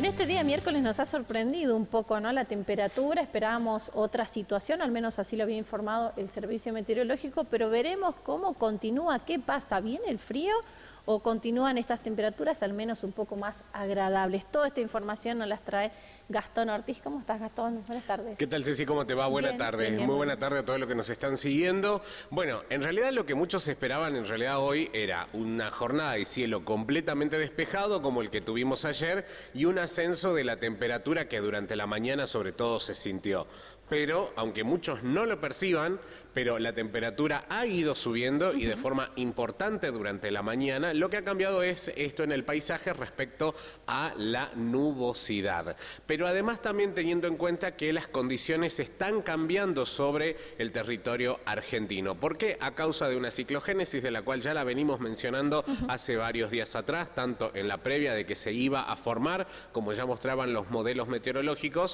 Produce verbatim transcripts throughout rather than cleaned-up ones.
Bien, este día miércoles nos ha sorprendido un poco, ¿no? La temperatura, esperábamos otra situación, al menos así lo había informado el Servicio Meteorológico, pero veremos cómo continúa, qué pasa, ¿viene el frío o continúan estas temperaturas al menos un poco más agradables? Toda esta información nos las trae Gastón Ortiz. ¿Cómo estás, Gastón? Buenas tardes. ¿Qué tal, Ceci? ¿Cómo te va? Buenas tardes. Bien, bien, Muy buena tarde a todos los que nos están siguiendo. Bueno, en realidad lo que muchos esperaban en realidad hoy era una jornada de cielo completamente despejado como el que tuvimos ayer y un ascenso de la temperatura que durante la mañana sobre todo se sintió. Pero, aunque muchos no lo perciban, pero la temperatura ha ido subiendo y de forma importante durante la mañana. Lo que ha cambiado es esto en el paisaje respecto a la nubosidad. Pero además también teniendo en cuenta que las condiciones están cambiando sobre el territorio argentino. ¿Por qué? A causa de una ciclogénesis de la cual ya la venimos mencionando uh-huh. hace varios días atrás, tanto en la previa de que se iba a formar, como ya mostraban los modelos meteorológicos.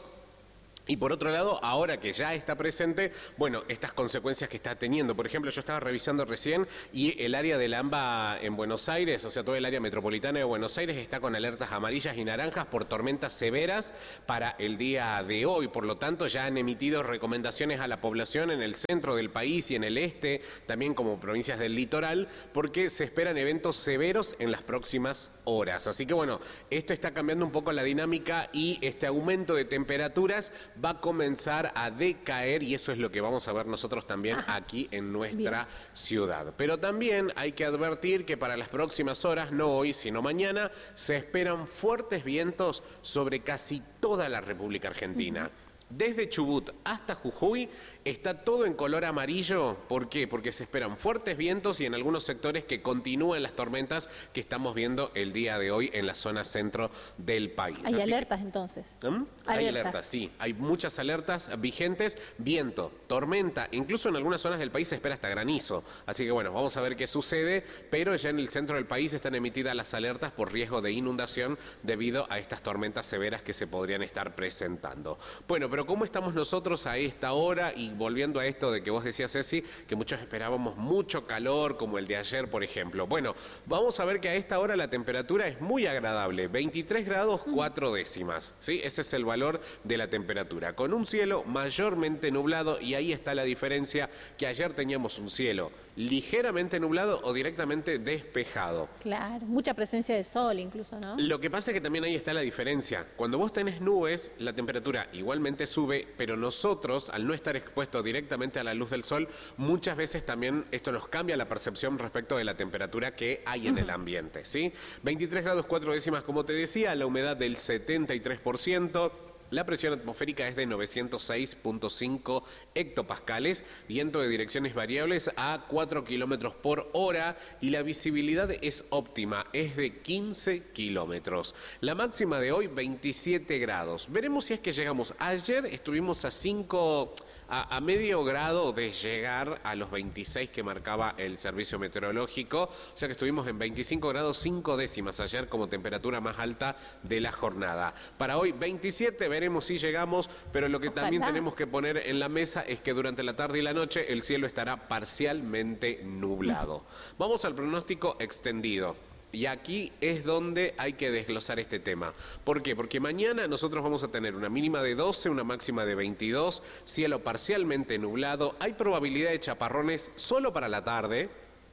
Y por otro lado, ahora que ya está presente, bueno, estas consecuencias que está teniendo. Por ejemplo, yo estaba revisando recién y el área del AMBA en Buenos Aires, o sea, todo el área metropolitana de Buenos Aires está con alertas amarillas y naranjas por tormentas severas para el día de hoy. Por lo tanto, ya han emitido recomendaciones a la población en el centro del país y en el este, también como provincias del litoral, porque se esperan eventos severos en las próximas horas. Así que bueno, esto está cambiando un poco la dinámica y este aumento de temperaturas va a comenzar a decaer y eso es lo que vamos a ver nosotros también aquí en nuestra Bien. ciudad. Pero también hay que advertir que para las próximas horas, no hoy sino mañana, se esperan fuertes vientos sobre casi toda la República Argentina. Uh-huh. Desde Chubut hasta Jujuy está todo en color amarillo. ¿Por qué? Porque se esperan fuertes vientos y en algunos sectores que continúan las tormentas que estamos viendo el día de hoy en la zona centro del país. ¿Hay Así alertas que, entonces? ¿eh? Hay, Hay alertas. alertas, sí. Hay muchas alertas vigentes. Viento, tormenta, incluso en algunas zonas del país se espera hasta granizo. Así que bueno, vamos a ver qué sucede, pero ya en el centro del país están emitidas las alertas por riesgo de inundación debido a estas tormentas severas que se podrían estar presentando. Bueno, pero Pero ¿cómo estamos nosotros a esta hora? Y volviendo a esto de que vos decías, Ceci, que muchos esperábamos mucho calor, como el de ayer, por ejemplo. Bueno, vamos a ver que a esta hora la temperatura es muy agradable, veintitrés grados cuatro décimas, ¿sí? Ese es el valor de la temperatura, con un cielo mayormente nublado, y ahí está la diferencia, que ayer teníamos un cielo ligeramente nublado o directamente despejado. Claro, mucha presencia de sol incluso, ¿no? Lo que pasa es que también ahí está la diferencia. Cuando vos tenés nubes, la temperatura igualmente sube, pero nosotros, al no estar expuestos directamente a la luz del sol, muchas veces también esto nos cambia la percepción respecto de la temperatura que hay en uh-huh. el ambiente, ¿sí? veintitrés grados cuatro décimas, como te decía, la humedad del setenta y tres por ciento. La presión atmosférica es de novecientos seis punto cinco hectopascales, viento de direcciones variables a cuatro kilómetros por hora y la visibilidad es óptima, es de quince kilómetros. La máxima de hoy, veintisiete grados. Veremos si es que llegamos. Ayer estuvimos a cinco, a, a medio grado de llegar a los veintiséis que marcaba el servicio meteorológico, o sea que estuvimos en veinticinco grados cinco décimas ayer como temperatura más alta de la jornada. Para hoy, veintisiete. Veremos si llegamos, pero lo que Ojalá. también tenemos que poner en la mesa es que durante la tarde y la noche el cielo estará parcialmente nublado. Vamos al pronóstico extendido. Y aquí es donde hay que desglosar este tema. ¿Por qué? Porque mañana nosotros vamos a tener una mínima de doce, una máxima de veintidós, cielo parcialmente nublado, hay probabilidad de chaparrones solo para la tarde.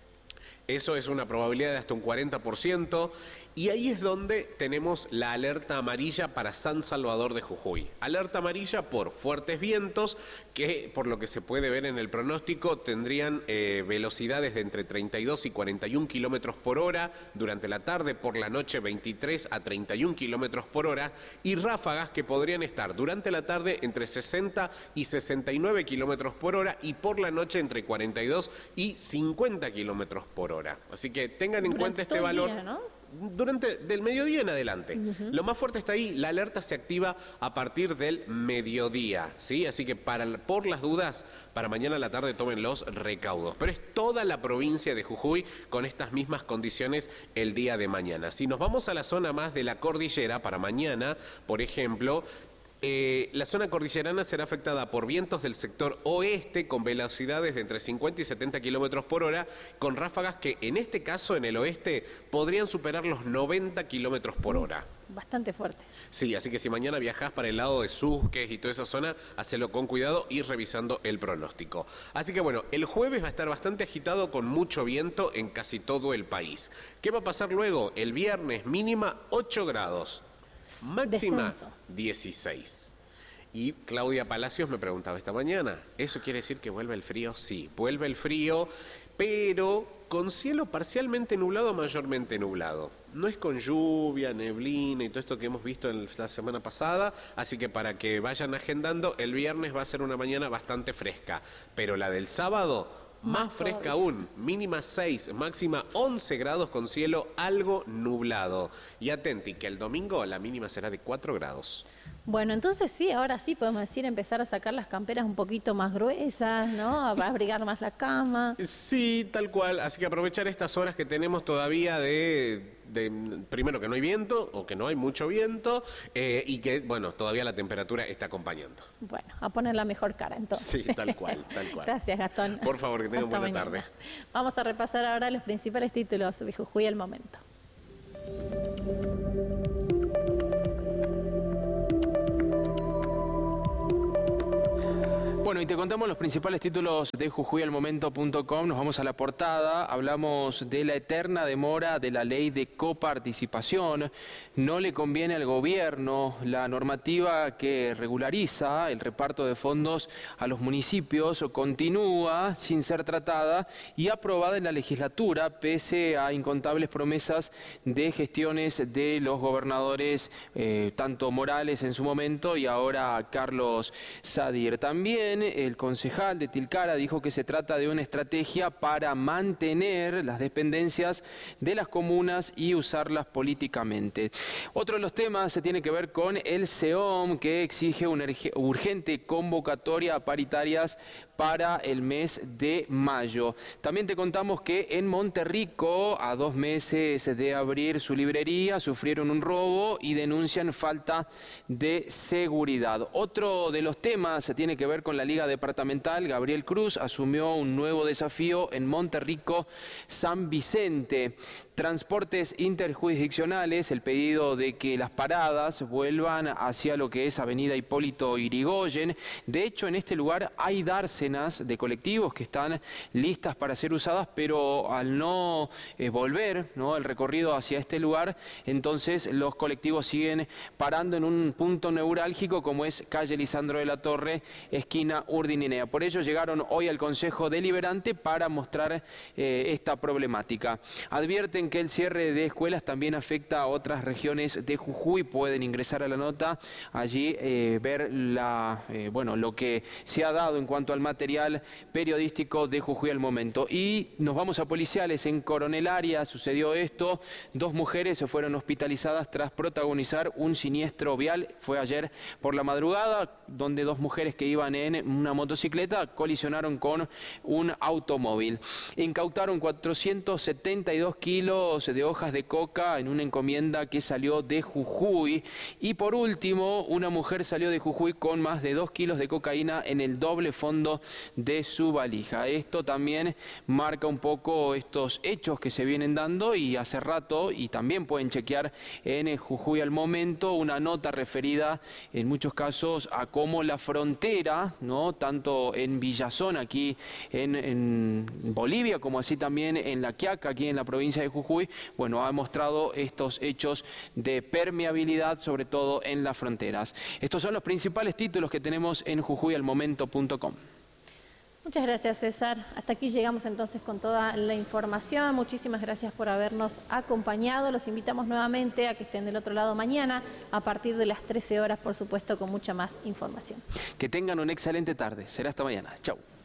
Eso es una probabilidad de hasta un cuarenta por ciento. Y ahí es donde tenemos la alerta amarilla para San Salvador de Jujuy. Alerta amarilla por fuertes vientos que, por lo que se puede ver en el pronóstico, tendrían eh, velocidades de entre treinta y dos y cuarenta y un kilómetros por hora durante la tarde, por la noche veintitrés a treinta y un kilómetros por hora, y ráfagas que podrían estar durante la tarde entre sesenta y sesenta y nueve kilómetros por hora y por la noche entre cuarenta y dos y cincuenta kilómetros por hora. Así que tengan en Durante cuenta este todo el valor. día, ¿no? Durante del mediodía en adelante. Uh-huh. Lo más fuerte está ahí, la alerta se activa a partir del mediodía, ¿sí? Así que para, por las dudas, para mañana a la tarde tomen los recaudos. Pero es toda la provincia de Jujuy con estas mismas condiciones el día de mañana. Si nos vamos a la zona más de la cordillera, para mañana, por ejemplo, Eh, la zona cordillerana será afectada por vientos del sector oeste con velocidades de entre cincuenta y setenta kilómetros por hora, con ráfagas que en este caso en el oeste podrían superar los noventa kilómetros por hora. bastante fuertes. Sí, así que si mañana viajás para el lado de Susques y toda esa zona, hacelo con cuidado y revisando el pronóstico. Así que bueno, el jueves va a estar bastante agitado con mucho viento en casi todo el país. ¿Qué va a pasar luego? El viernes mínima ocho grados, máxima Descenso. dieciséis. Y Claudia Palacios me preguntaba esta mañana, ¿eso quiere decir que vuelve el frío? Sí, vuelve el frío, pero con cielo parcialmente nublado o mayormente nublado. No es con lluvia, neblina y todo esto que hemos visto en la semana pasada, así que para que vayan agendando, el viernes va a ser una mañana bastante fresca, pero la del sábado más fresca aún, mínima seis, máxima once grados con cielo algo nublado. Y atenti que el domingo la mínima será de cuatro grados. Bueno, entonces sí, ahora sí podemos decir empezar a sacar las camperas un poquito más gruesas, ¿no? A abrigar más la cama. Sí, tal cual. Así que aprovechar estas horas que tenemos todavía de, de primero que no hay viento o que no hay mucho viento eh, y que, bueno, todavía la temperatura está acompañando. Bueno, a poner la mejor cara entonces. Sí, tal cual, tal cual. Gracias, Gastón. Por favor, que tengan Hasta buena mañana. tarde. Vamos a repasar ahora los principales títulos de Jujuy al momento. Bueno, y te contamos los principales títulos de Jujuy al momento punto com. Nos vamos a la portada. Hablamos de la eterna demora de la ley de coparticipación. No le conviene al gobierno la normativa que regulariza el reparto de fondos a los municipios. Continúa sin ser tratada y aprobada en la legislatura, pese a incontables promesas de gestiones de los gobernadores, eh, tanto Morales en su momento y ahora Carlos Sadir. También el concejal de Tilcara dijo que se trata de una estrategia para mantener las dependencias de las comunas y usarlas políticamente. Otro de los temas se tiene que ver con el C E O M, que exige una urgente convocatoria a paritarias para el mes de mayo. También te contamos que en Monterrico, a dos meses de abrir su librería, sufrieron un robo y denuncian falta de seguridad. Otro de los temas se tiene que ver con la Liga Departamental. Gabriel Cruz asumió un nuevo desafío en Monterrico, San Vicente. Transportes interjurisdiccionales, el pedido de que las paradas vuelvan hacia lo que es Avenida Hipólito Yrigoyen. De hecho, en este lugar hay dársenas de colectivos que están listas para ser usadas, pero al no eh, volver, ¿no?, el recorrido hacia este lugar, entonces los colectivos siguen parando en un punto neurálgico como es calle Lisandro de la Torre, esquina Urdininea. Por ello llegaron hoy al Consejo Deliberante para mostrar eh, esta problemática. Advierten que el cierre de escuelas también afecta a otras regiones de Jujuy. Pueden ingresar a la nota, allí eh, ver la, eh, bueno, lo que se ha dado en cuanto al material periodístico de Jujuy al momento. Y nos vamos a Policiales. En Coronel Arias sucedió esto. Dos mujeres se fueron hospitalizadas tras protagonizar un siniestro vial. Fue ayer por la madrugada, donde dos mujeres que iban en una motocicleta colisionaron con un automóvil. Incautaron cuatrocientos setenta y dos kilos de hojas de coca en una encomienda que salió de Jujuy. Y por último, una mujer salió de Jujuy con más de dos kilos de cocaína en el doble fondo de su valija. Esto también marca un poco estos hechos que se vienen dando y hace rato, y también pueden chequear en Jujuy al momento una nota referida en muchos casos a cómo la frontera, ¿no?, tanto en Villazón, aquí en, en Bolivia, como así también en La Quiaca, aquí en la provincia de Jujuy, bueno, ha mostrado estos hechos de permeabilidad, sobre todo en las fronteras. Estos son los principales títulos que tenemos en Jujuy al momento punto com. Muchas gracias, César. Hasta aquí llegamos entonces con toda la información. Muchísimas gracias por habernos acompañado. Los invitamos nuevamente a que estén del otro lado mañana a partir de las trece horas, por supuesto, con mucha más información. Que tengan una excelente tarde. Será hasta mañana. Chau.